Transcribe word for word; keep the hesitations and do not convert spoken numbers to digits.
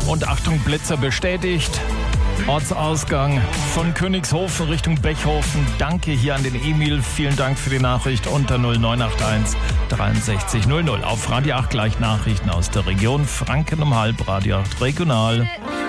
Und Achtung, Blitzer bestätigt. Ortsausgang von Königshofen Richtung Bechhofen. Danke hier an den Emil. Vielen Dank für die Nachricht unter null neun acht eins dreiundsechzig null null. Auf Radio acht gleich Nachrichten aus der Region. Franken um halb, Radio acht Regional.